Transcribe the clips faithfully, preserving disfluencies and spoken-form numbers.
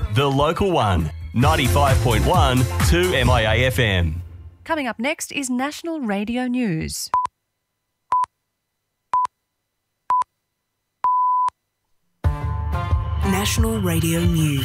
The Local One, ninety-five point one two M I A F M. Coming up next is National Radio News. National Radio News.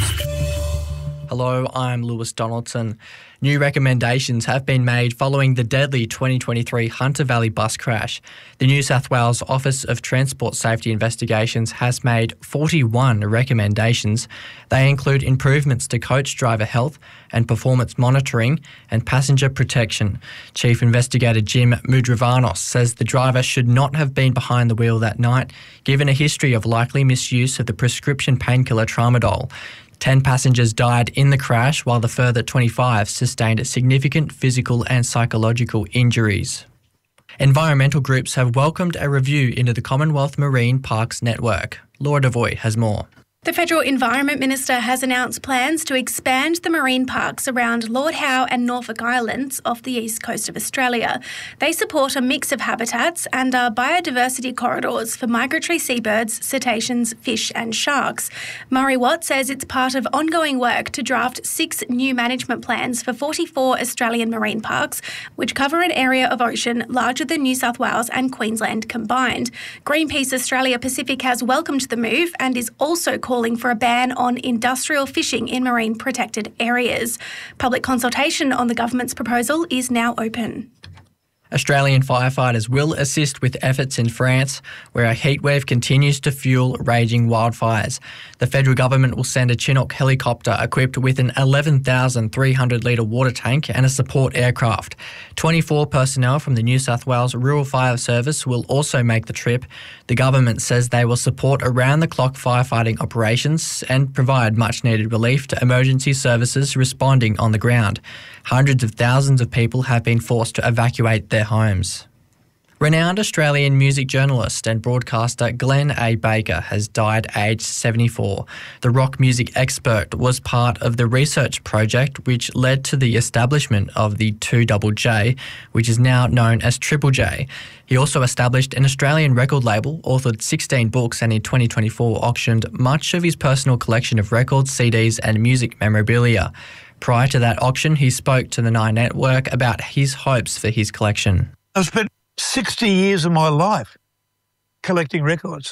Hello, I'm Lewis Donaldson. New recommendations have been made following the deadly twenty twenty-three Hunter Valley bus crash. The New South Wales Office of Transport Safety Investigations has made forty-one recommendations. They include improvements to coach driver health and performance monitoring and passenger protection. Chief Investigator Jim Mudravanos says the driver should not have been behind the wheel that night, given a history of likely misuse of the prescription painkiller Tramadol. Ten passengers died in the crash, while the further twenty-five sustained significant physical and psychological injuries. Environmental groups have welcomed a review into the Commonwealth Marine Parks Network. Laura Devoy has more. The Federal Environment Minister has announced plans to expand the marine parks around Lord Howe and Norfolk Islands off the east coast of Australia. They support a mix of habitats and are biodiversity corridors for migratory seabirds, cetaceans, fish and sharks. Murray Watt says it's part of ongoing work to draft six new management plans for forty-four Australian marine parks, which cover an area of ocean larger than New South Wales and Queensland combined. Greenpeace Australia Pacific has welcomed the move and is also calling calling for a ban on industrial fishing in marine protected areas. Public consultation on the government's proposal is now open. Australian firefighters will assist with efforts in France, where a heatwave continues to fuel raging wildfires. The federal government will send a Chinook helicopter equipped with an eleven thousand three hundred litre water tank and a support aircraft. twenty-four personnel from the New South Wales Rural Fire Service will also make the trip. The government says they will support around-the-clock firefighting operations and provide much-needed relief to emergency services responding on the ground. Hundreds of thousands of people have been forced to evacuate their homes. Renowned Australian music journalist and broadcaster Glenn A. Baker has died aged seventy-four. The rock music expert was part of the research project which led to the establishment of the two J J, which is now known as Triple J. He also established an Australian record label, authored sixteen books and in twenty twenty-four auctioned much of his personal collection of records, C Ds and music memorabilia. Prior to that auction, he spoke to the Nine Network about his hopes for his collection. I've spent sixty years of my life collecting records,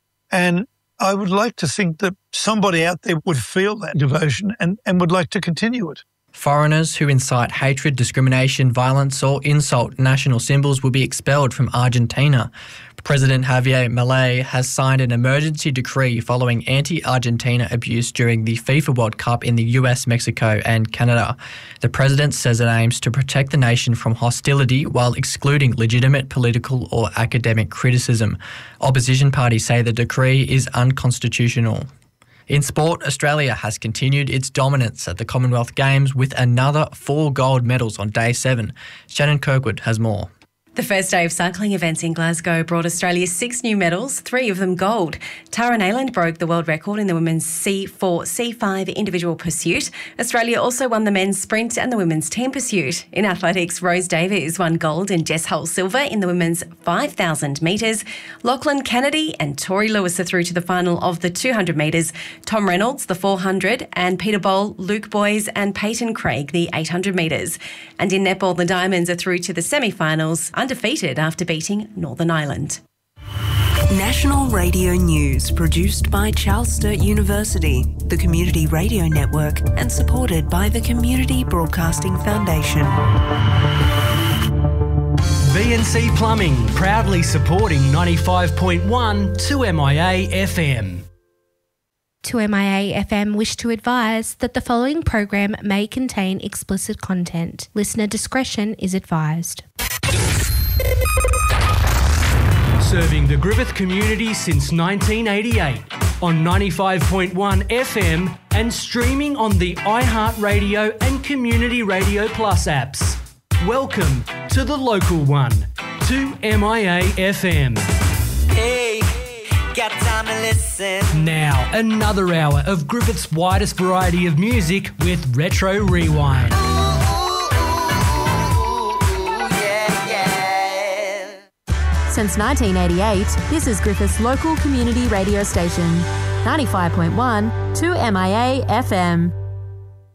and I would like to think that somebody out there would feel that devotion and, and would like to continue it. Foreigners who incite hatred, discrimination, violence or insult national symbols will be expelled from Argentina. President Javier Milei has signed an emergency decree following anti-Argentina abuse during the FIFA World Cup in the U S, Mexico and Canada. The president says it aims to protect the nation from hostility while excluding legitimate political or academic criticism. Opposition parties say the decree is unconstitutional. In sport, Australia has continued its dominance at the Commonwealth Games with another four gold medals on day seven. Shannon Kirkwood has more. The first day of cycling events in Glasgow brought Australia six new medals, three of them gold. Tara Nayland broke the world record in the women's C four C five individual pursuit. Australia also won the men's sprint and the women's team pursuit. In athletics, Rose Davies won gold and Jess Hull silver in the women's five thousand metres. Lachlan Kennedy and Tori Lewis are through to the final of the two hundred metres. Tom Reynolds, the four hundred, and Peter Boll, Luke Boys and Peyton Craig, the eight hundred metres. And in netball, the Diamonds are through to the semi-finals, undefeated after beating Northern Ireland. National Radio News, produced by Charles Sturt University, the Community Radio Network, and supported by the Community Broadcasting Foundation. V and C Plumbing, proudly supporting ninety-five point one two M I A F M. two M I A F M wish to advise that the following program may contain explicit content. Listener discretion is advised. Serving the Griffith community since nineteen eighty-eight on ninety-five point one F M and streaming on the iHeartRadio and Community Radio Plus apps. Welcome to the Local One, two M I A F M. Hey, got time to listen. Now, another hour of Griffith's widest variety of music with Retro Rewind. Since nineteen eighty-eight, this is Griffith's local community radio station. ninety-five point one two M I A F M.